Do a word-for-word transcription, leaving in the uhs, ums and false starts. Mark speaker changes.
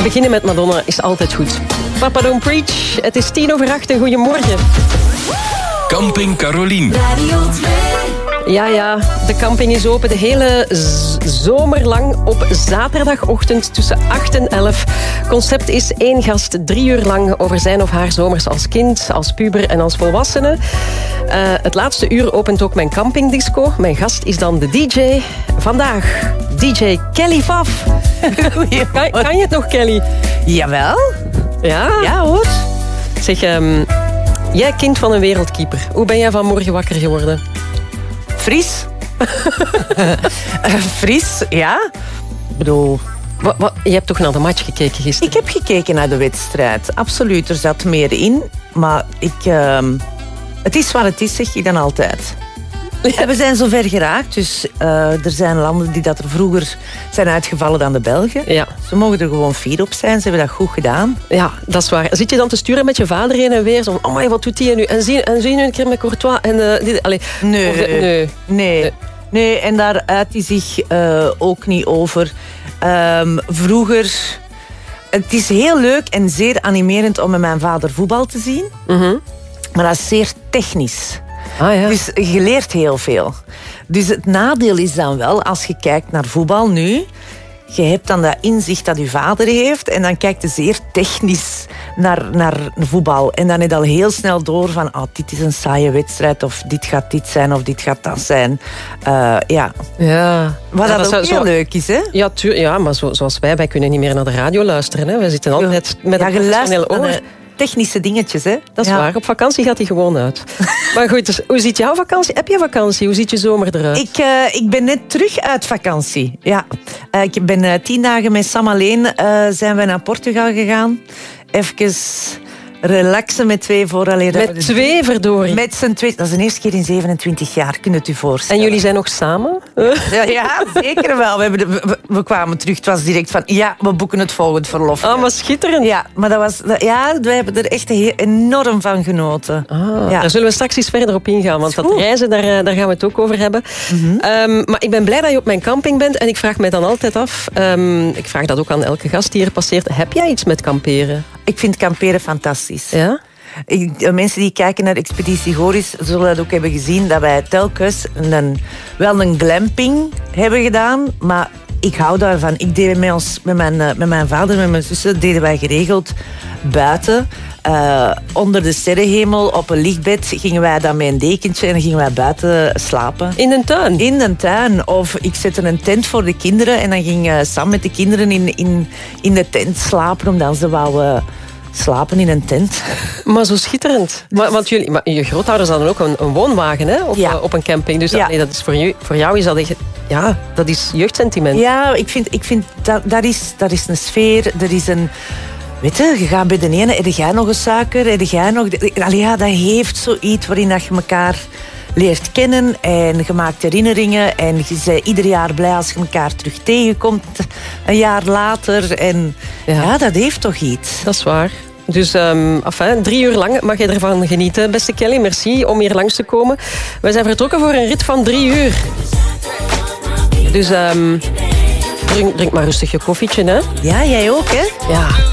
Speaker 1: Beginnen met Madonna is altijd goed. Papa Don't Preach, het is tien over acht en goedemorgen.
Speaker 2: Camping Carolien.
Speaker 1: Ja, ja, de camping is open de hele z- zomer lang op zaterdagochtend tussen acht en elf. Concept is één gast drie uur lang over zijn of haar zomers als kind, als puber en als volwassene. Uh, het laatste uur opent ook mijn campingdisco. Mijn gast is dan de D J. Vandaag D J Kelly Faf. kan, kan je het nog, Kelly?
Speaker 3: Jawel.
Speaker 1: Ja?
Speaker 3: Ja, hoor.
Speaker 1: Zeg, um, jij kind van een wereldkeeper. Hoe ben jij vanmorgen wakker geworden?
Speaker 3: Fris. uh, fris, ja. Ik bedoel...
Speaker 1: Wat, wat, je hebt toch naar de match gekeken gisteren?
Speaker 3: Ik heb gekeken naar de wedstrijd. Absoluut, er zat meer in. Maar ik... Uh, het is wat het is, zeg ik dan altijd. En we zijn zover geraakt. Dus uh, er zijn landen die dat er vroeger zijn uitgevallen dan de Belgen.
Speaker 1: Ja. Ze
Speaker 3: mogen er gewoon fier op zijn. Ze hebben dat goed gedaan.
Speaker 1: Ja, dat is waar. Zit je dan te sturen met je vader heen en weer? Zo, oh, wat doet die nu? En zie, en zie je nu een keer met Courtois? En, uh, dit, allez,
Speaker 3: nee,
Speaker 1: of, uh, nee.
Speaker 3: nee. Nee. Nee, en daar uit hij zich uh, ook niet over. Um, vroeger... Het is heel leuk en zeer animerend om met mijn vader voetbal te zien.
Speaker 1: Mm-hmm.
Speaker 3: Maar dat is zeer technisch.
Speaker 1: Ah, ja.
Speaker 3: Dus je leert heel veel. Dus het nadeel is dan wel, als je kijkt naar voetbal nu... Je hebt dan dat inzicht dat je vader heeft... en dan kijkt je zeer technisch naar, naar voetbal. En dan heb je al heel snel door van... Oh, dit is een saaie wedstrijd, of dit gaat dit zijn, of dit gaat dat zijn. Uh, ja.
Speaker 1: Ja.
Speaker 3: Wat
Speaker 1: ja,
Speaker 3: dat, dat ook heel zo leuk is, hè?
Speaker 1: Ja, tuur, ja maar zo, zoals wij, wij kunnen niet meer naar de radio luisteren. Hè. Wij zitten altijd met
Speaker 3: ja,
Speaker 1: een professioneel oor.
Speaker 3: Technische dingetjes, hè?
Speaker 1: Dat is
Speaker 3: ja.
Speaker 1: waar. Op vakantie gaat hij gewoon uit. Maar goed, dus, hoe ziet jouw vakantie? Heb je vakantie? Hoe ziet je zomer eruit?
Speaker 3: Ik, uh, ik ben net terug uit vakantie. Ja. Uh, ik ben uh, tien dagen met Sam alleen uh, zijn we naar Portugal gegaan. Even relaxen met twee vooraleer.
Speaker 1: Met twee, verdorie?
Speaker 3: Met z'n twee. Dat is de eerste keer in zevenentwintig jaar, kun je het u voorstellen.
Speaker 1: En jullie zijn nog samen?
Speaker 3: Ja, ja zeker wel. We, hebben de, we, we kwamen terug. Het was direct van, ja, we boeken het volgende verlof.
Speaker 1: Ah, maar schitterend.
Speaker 3: Ja, maar dat was, ja, we hebben er echt heel, enorm van genoten.
Speaker 1: Ah,
Speaker 3: ja.
Speaker 1: Daar zullen we straks eens verder op ingaan, want dat reizen, daar, daar gaan we het ook over hebben.
Speaker 3: Mm-hmm.
Speaker 1: Um, maar ik ben blij dat je op mijn camping bent en ik vraag mij dan altijd af, um, ik vraag dat ook aan elke gast die hier passeert, heb jij iets met kamperen?
Speaker 3: Ik vind kamperen fantastisch.
Speaker 1: Ja?
Speaker 3: Ik, mensen die kijken naar Expeditie Goris zullen dat ook hebben gezien, dat wij telkens een, wel een glamping hebben gedaan, maar ik hou daarvan. Ik deed met, ons, met, mijn, met mijn vader, met mijn zussen, deden wij geregeld buiten. Uh, onder de sterrenhemel op een lichtbed gingen wij dan met een dekentje en dan gingen wij buiten slapen.
Speaker 1: In een tuin?
Speaker 3: In de tuin. Of ik zette een tent voor de kinderen en dan ging uh, Sam met de kinderen in, in, in de tent slapen, omdat ze wouden slapen in een tent.
Speaker 1: Maar zo schitterend. Dus... Maar, want jullie, maar je grootouders hadden ook een, een woonwagen, hè, op,
Speaker 3: ja.
Speaker 1: uh, op een camping. Dus
Speaker 3: ja.
Speaker 1: nee, dat is voor, jou, voor jou is dat echt... Ja, dat is jeugdsentiment.
Speaker 3: Ja, ik vind, ik vind dat, dat, is, dat is een sfeer, er is een... Weet je, je gaat bij de ene, heb jij nog een suiker, heb jij nog... Allee, ja, dat heeft zoiets waarin dat je elkaar leert kennen en je maakt herinneringen en je bent ieder jaar blij als je elkaar terug tegenkomt een jaar later. En ja, ja dat heeft toch iets.
Speaker 1: Dat is waar. Dus um, enfin, drie uur lang mag je ervan genieten, beste Kelly. Merci om hier langs te komen. Wij zijn vertrokken voor een rit van drie uur. Dus um, drink, drink maar rustig je koffietje, hè?
Speaker 3: Ja, jij ook, hè?
Speaker 1: Ja.